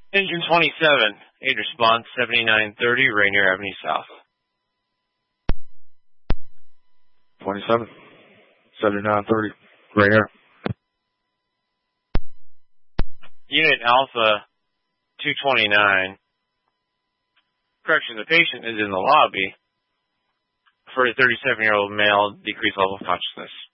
Engine 27, aid response 7930 Rainier Avenue South. 27, 7930 Rainier. Unit Alpha 229. Correction, the patient is in the lobby for a 37-year-old male, decreased level of consciousness.